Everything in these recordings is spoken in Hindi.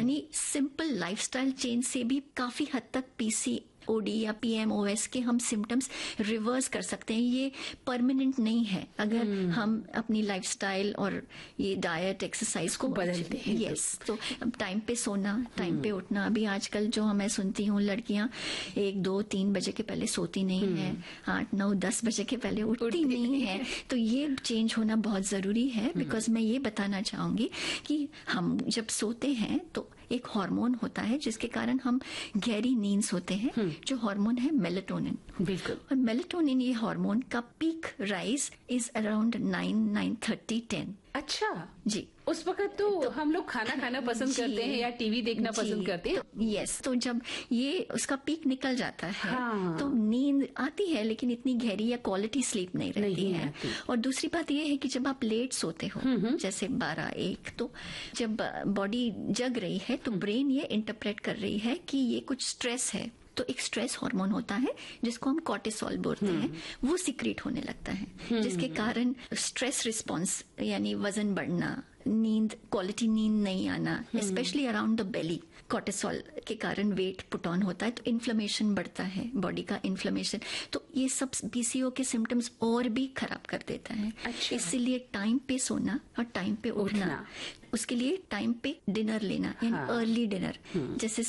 यानी सिंपल लाइफस्टाइल चेंज से भी काफी हद तक पीसीओडी या पीएमओएस के हम सिम्टम्स रिवर्स कर सकते हैं। ये परमानेंट नहीं है अगर हम अपनी लाइफस्टाइल और ये डाइट एक्सरसाइज को बदलते हैं। यस, तो टाइम पे सोना, टाइम पे उठना। अभी आजकल जो मैं सुनती हूँ लड़कियां 1, 2, 3 बजे के पहले सोती नहीं है, 8, 9, 10 बजे के पहले उठती नहीं है। तो ये चेंज होना बहुत जरूरी है। बिकॉज मैं ये बताना चाहूंगी कि हम जब सोते हैं तो एक हार्मोन होता है जिसके कारण हम गहरी नींद सोते हैं, जो हार्मोन है मेलेटोनिन। बिल्कुल। और मेलेटोनिन ये हार्मोन का पीक राइज इज अराउंड 9:30, 10। अच्छा जी, उस वक्त तो हम लोग खाना पसंद करते हैं या टीवी देखना पसंद करते हैं। यस, तो जब ये उसका पीक निकल जाता है तो नींद आती है, लेकिन इतनी गहरी या क्वालिटी स्लीप नहीं रहती है। और दूसरी बात ये है कि जब आप लेट सोते हो, जैसे 12-1, तो जब बॉडी जग रही है तो ब्रेन ये इंटरप्रेट कर रही है कि ये कुछ स्ट्रेस है। तो एक स्ट्रेस हार्मोन होता है जिसको हम कॉर्टिसोल बोलते हैं, वो सिक्रीट होने लगता है, जिसके कारण स्ट्रेस रिस्पॉन्स यानी वजन बढ़ना, नींद, क्वालिटी नींद नहीं आना, specially around the belly. Cortisol के कारण वेट पुट ऑन होता है, तो इन्फ्लेमेशन बढ़ता है, बॉडी का इन्फ्लेमेशन। तो ये सब पीसीओ के सिम्टम्स और भी खराब कर देता है। अच्छा। इसीलिए टाइम पे सोना और टाइम पे उठना। उसके लिए टाइम पे डिनर लेना, यानी अर्ली डिनर, जैसे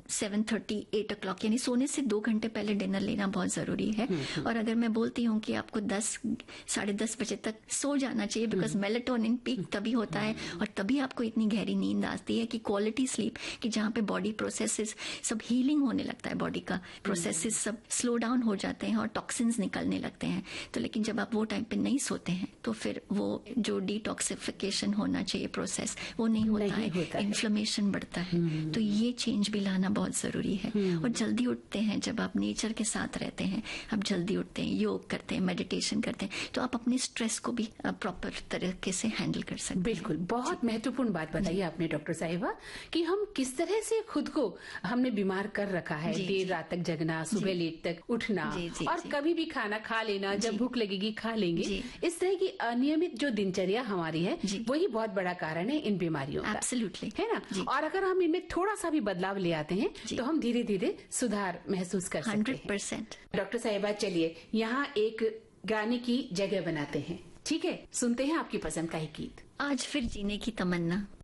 7:30, 8 o'clock, यानी सोने से 2 घंटे पहले डिनर लेना बहुत जरूरी है। और अगर मैं बोलती हूँ कि आपको 10, 10:30 बजे तक सो जाना चाहिए, बिकॉज मेलेटोनिन पीक तभी होता है और तभी आपको इतनी गहरी नींद आती है कि क्वालिटी स्लीप, कि जहाँ पे बॉडी प्रोसेसेस सब हीलिंग होने लगता है, बॉडी का प्रोसेसेस सब स्लो डाउन हो जाते हैं और टॉक्सिन्स निकलने लगते हैं। तो लेकिन जब आप वो टाइम पे नहीं सोते हैं तो फिर वो जो डिटॉक्सिफिकेशन होना चाहिए प्रोसेस, वो नहीं होता है, इन्फ्लेमेशन बढ़ता है। तो ये चेंज भी लाना बहुत जरूरी है। और जल्दी उठते हैं, जब आप नेचर के साथ रहते हैं, आप जल्दी उठते हैं, योग करते हैं, मेडिटेशन करते हैं, तो आप अपने स्ट्रेस को भी प्रॉपर तरीके से हैंडल कर सकते हैं। बिल्कुल, बहुत महत्वपूर्ण बात बताई आपने डॉक्टर साहिबा, कि हम किस तरह से खुद को हमने बीमार कर रखा है। देर रात तक जगना, सुबह लेट तक उठना, और कभी भी खाना खा लेना, जब भूख लगेगी खा लेंगे। इस तरह की अनियमित जो दिनचर्या हमारी है, वही बहुत बड़ा कारण है इन बीमारियों का। एब्सोल्युटली, है ना। और अगर हम इनमें थोड़ा सा भी बदलाव ले आते हैं तो हम धीरे धीरे सुधार महसूस कर सकते हैं। 100%। डॉक्टर साहिबा, चलिए यहाँ एक गाने की जगह बनाते हैं, ठीक है? सुनते हैं आपकी पसंद का एक गीत। आज फिर जीने की तमन्ना।